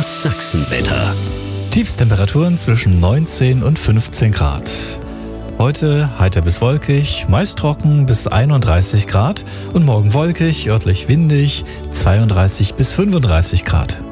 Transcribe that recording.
Das Sachsenwetter. Tiefstemperaturen zwischen 19 und 15 Grad. Heute heiter bis wolkig, meist trocken bis 31 Grad und morgen wolkig, örtlich windig, 32 bis 35 Grad.